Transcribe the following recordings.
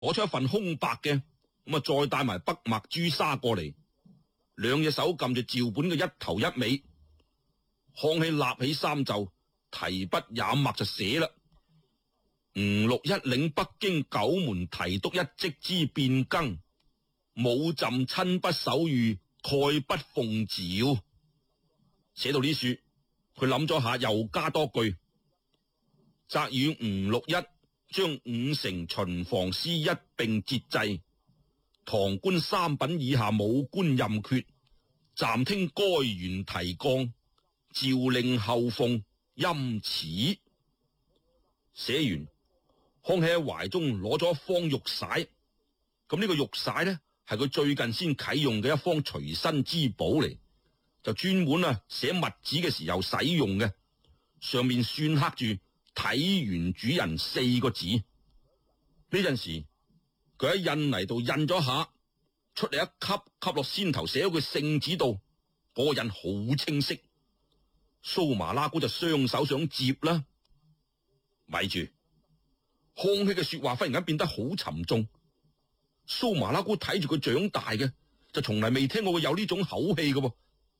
攞出一份空白嘅，咁啊再帶埋北麥朱砂過嚟，兩隻手撳住趙本嘅一頭一尾。康熙立起衫袖，提筆染墨就寫啦：吳六一領北京九門提督一職之變更，武朕親筆手諭，蓋不奉詔。寫到呢處，佢諗咗下，又加多句：責與吳六一將五城巡防司一並節制，堂官三品以下武官任缺，暫聽該員提降，詔令後奉，欽此。寫完，康熙喺懷中攞咗一方玉璽，咁呢個玉璽呢，係佢最近先啟用嘅一方隨身之寶嚟，就專門寫密旨嘅時候使用嘅，上面篆刻住體原主人4個字。呢陣時佢喺印泥度印咗下，出嚟一吸落先頭寫咗句聖旨度，嗰個印好清晰。蘇麻拉姑就雙手想接啦，咪住！康熙嘅說話忽然間變得好沉重。蘇麻拉姑睇住佢長大嘅，就從嚟未聽過佢有呢種口氣嘅。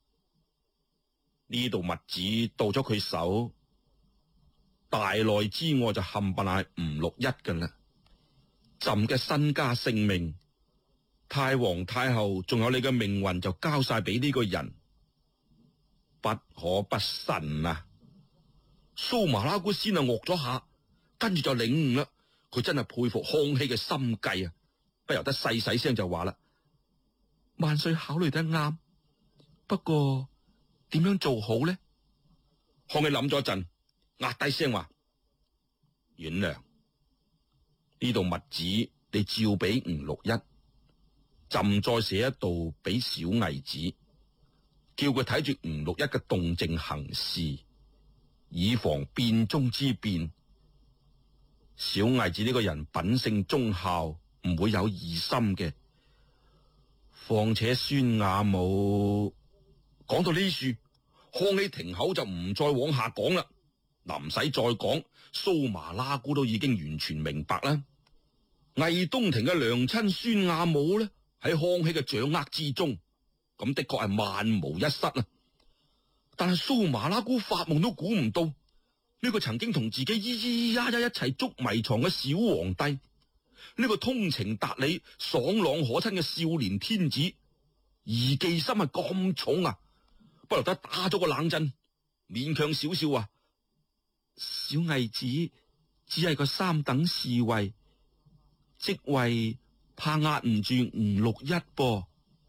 呢度密旨到咗佢手，大內之外就冚唪唥係吳六一㗎啦。朕嘅身家性命，太皇太后仲有你嘅命運就交晒俾呢個人，不可不慎啊！蘇麻拉姑先惡咗下，跟住就領悟啦。佢真係佩服康熙嘅心計啊！不由得細細聲就話啦：萬歲考慮得啱，不過點樣做好呢？康熙諗咗一陣，壓低聲話：阮娘，呢度密旨你照俾吳六一，朕再寫一道俾小魏子，叫佢睇住吳六一嘅動靜行事，以防變中之變。小魏子呢個人品性忠孝，唔會有異心嘅。況且孫亞母講到呢處，康熙停口就唔再往下講啦。嗱，唔使再講，蘇麻拉姑都已經完全明白啦。魏東庭嘅娘親孫亞母呢，喺康熙嘅掌握之中，咁的確係萬無一失啊。但係蘇麻拉姑發夢都估唔到，呢個曾經同自己咿咿呀呀一齊捉迷藏嘅小皇帝，呢個通情達理、爽朗可親嘅少年天子，疑忌心係咁重啊！不由得打咗個冷震，勉強少少話：小魏子只係個3等侍衛，職位怕壓唔住吳六一噃。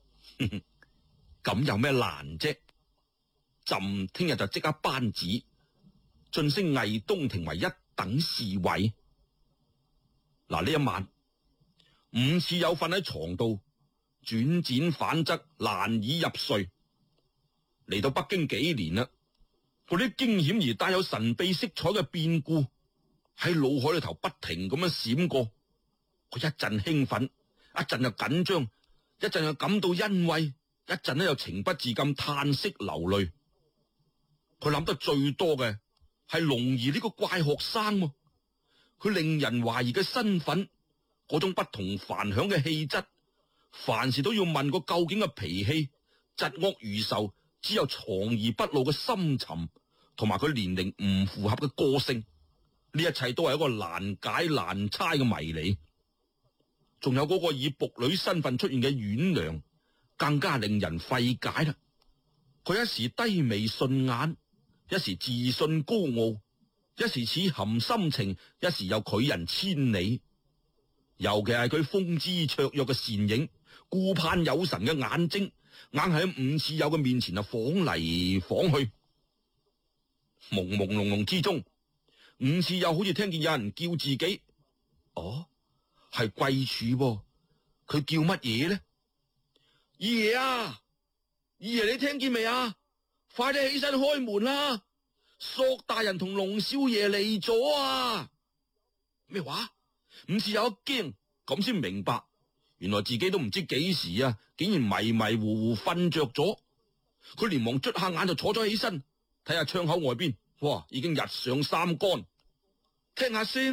咁有咩難啫？朕聽日就即刻頒旨，晉升魏東庭為1等侍衛。嗱，呢一晚，伍次有瞓喺床度，轉輾反側，難以入睡。嚟到北京幾年啦，嗰啲驚險而帶有神秘色彩嘅變故喺腦海裏頭不停咁樣閃過。佢一陣興奮，一陣又緊張，一陣又感到欣慰，一陣呢又情不自禁嘆息流淚。佢諗得最多嘅係龍兒呢個怪學生，佢令人懷疑嘅身份，嗰種不同凡響嘅氣質，凡事都要問個究竟嘅脾氣，疾惡如仇，只有藏而不露嘅深沉，同埋佢年齡唔符合嘅個性，呢一切都係一個難解難猜嘅謎嚟。仲有嗰個以僕女身份出現嘅阮娘，更加令人費解啦。佢一時低眉順眼，一時自信高傲，一時似含深情，一時又拒人千里。尤其係佢風姿綽約嘅倩影，顧盼有神嘅眼睛，硬係喺伍次友嘅面前啊晃嚟晃去。朦朦朧朧之中，伍次友好似聽見有人叫自己，哦，係貴儲噃，佢叫乜嘢呢？二爺啊，二爺你聽見未啊？快啲起身開門啦！索大人同龍少爺嚟咗啊！咩話？伍次友一驚，咁先明白，原來自己都唔知幾時啊，竟然迷迷糊糊瞓着咗。佢連忙捽下眼就坐咗起身，睇下窗口外邊，哇，已經日上三竿。聽下聲呢，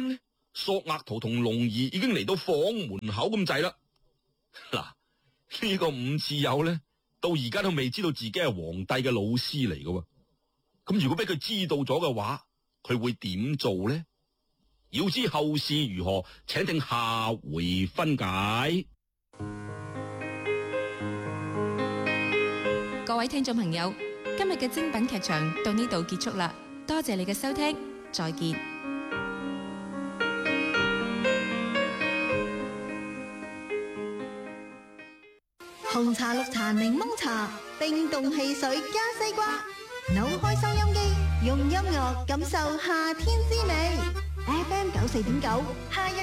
索額圖同龍兒已經嚟到房門口咁滯啦。嗱，呢個伍次友咧，到而家都未知道自己係皇帝嘅老師嚟嘅。咁如果俾佢知道咗嘅話，佢會點做咧？要知後事如何，請聽下回分解。 各位聽眾朋友，今日嘅精品劇場到呢度結束啦，多謝你嘅收聽，再見。 紅茶、綠茶、檸檬茶，冰凍汽水加西瓜，扭開收音機，用音樂感受夏天之美。FM 94.9，夏日